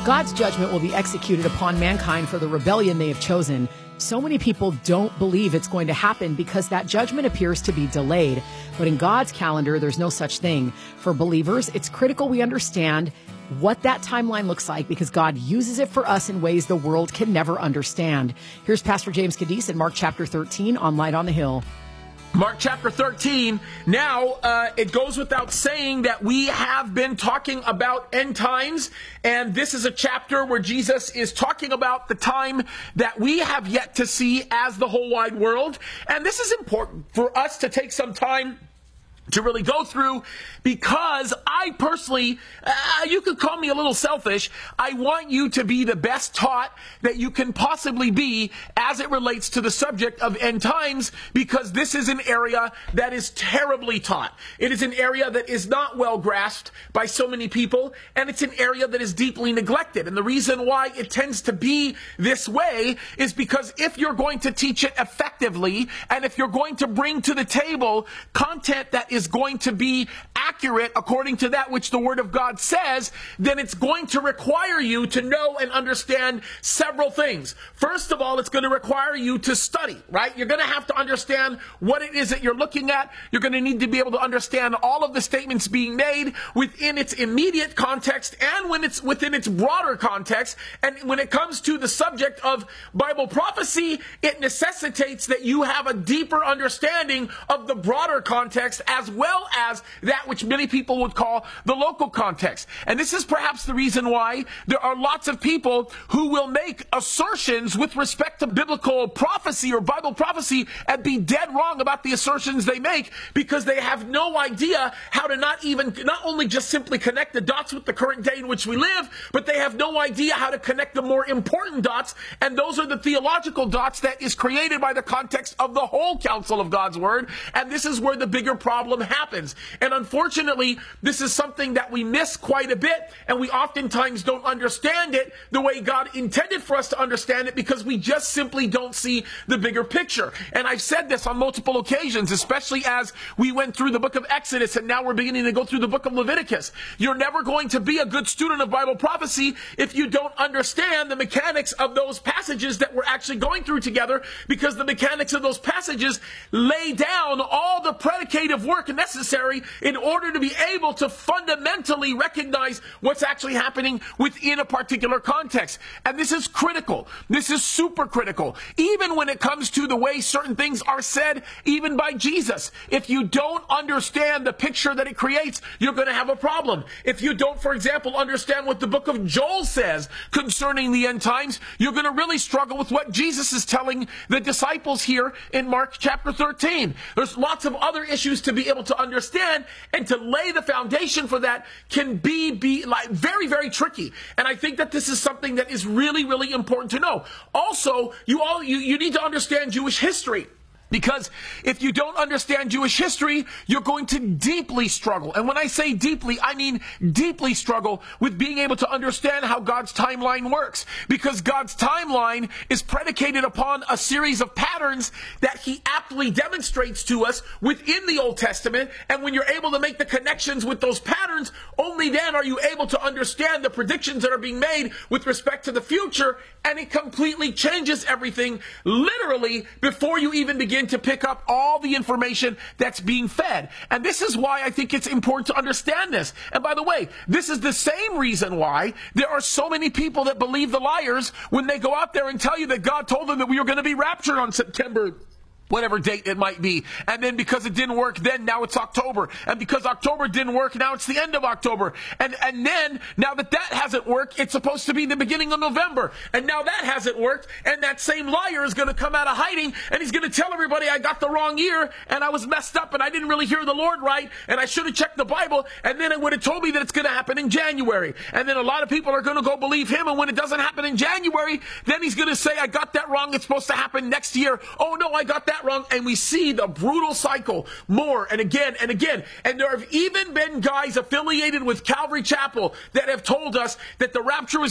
God's judgment will be executed upon mankind for the rebellion they have chosen. So many people don't believe it's going to happen because that judgment appears to be delayed. But in God's calendar, there's no such thing. For believers, it's critical we understand what that timeline looks like because God uses it for us in ways the world can never understand. Here's Pastor James Cadiz in Mark chapter 13 on Light on the Hill. Mark chapter 13. Now, it goes without saying that we have been talking about end times, and this is a chapter where Jesus is talking about the time that we have yet to see as the whole wide world. And this is important for us to take some time to really go through, because I personally, you could call me a little selfish, I want you to be the best taught that you can possibly be as it relates to the subject of end times, because this is an area that is terribly taught. It is an area that is not well grasped by so many people, and it's an area that is deeply neglected. And the reason why it tends to be this way is because if you're going to teach it effectively, and if you're going to bring to the table content that is going to be accurate according to that which the Word of God says, then it's going to require you to know and understand several things. First of all, it's going to require you to study, right? You're going to have to understand what it is that you're looking at. You're going to need to be able to understand all of the statements being made within its immediate context and when it's within its broader context. And when it comes to the subject of Bible prophecy, it necessitates that you have a deeper understanding of the broader context as well as that which many people would call the local context. And this is perhaps the reason why there are lots of people who will make assertions with respect to biblical prophecy or Bible prophecy and be dead wrong about the assertions they make, because they have no idea how to not only just simply connect the dots with the current day in which we live, but they have no idea how to connect the more important dots, and those are the theological dots that is created by the context of the whole counsel of God's Word. And this is where the bigger problem happens. And unfortunately, this is something that we miss quite a bit, and we oftentimes don't understand it the way God intended for us to understand it, because we just simply don't see the bigger picture. And I've said this on multiple occasions, especially as we went through the book of Exodus and now we're beginning to go through the book of Leviticus. You're never going to be a good student of Bible prophecy if you don't understand the mechanics of those passages that we're actually going through together, because the mechanics of those passages lay down all the predicative work necessary in order to be able to fundamentally recognize what's actually happening within a particular context. And this is critical. This is super critical. Even when it comes to the way certain things are said, even by Jesus. If you don't understand the picture that it creates, you're going to have a problem. If you don't, for example, understand what the book of Joel says concerning the end times, you're going to really struggle with what Jesus is telling the disciples here in Mark chapter 13. There's lots of other issues to be able to understand, and to lay the foundation for that can be like very, very tricky. And I think that this is something that is really, really important to know. Also, you need to understand Jewish history. Because if you don't understand Jewish history, you're going to deeply struggle. And when I say deeply, I mean deeply struggle with being able to understand how God's timeline works. Because God's timeline is predicated upon a series of patterns that He aptly demonstrates to us within the Old Testament. And when you're able to make the connections with those patterns, only then are you able to understand the predictions that are being made with respect to the future. And it completely changes everything, literally, before you even begin to pick up all the information that's being fed. And this is why I think it's important to understand this. And by the way, this is the same reason why there are so many people that believe the liars when they go out there and tell you that God told them that we were going to be raptured on September whatever date it might be. And then because it didn't work then, now it's October. And because October didn't work, now it's the end of October. And then, now that hasn't worked, it's supposed to be the beginning of November. And now that hasn't worked, and that same liar is going to come out of hiding, and he's going to tell everybody I got the wrong year, and I was messed up, and I didn't really hear the Lord right, and I should have checked the Bible, and then it would have told me that it's going to happen in January. And then a lot of people are going to go believe him, and when it doesn't happen in January, then he's going to say, I got that wrong, it's supposed to happen next year. Oh no, I got that wrong. And we see the brutal cycle more and again and again. And there have even been guys affiliated with Calvary Chapel that have told us that the rapture is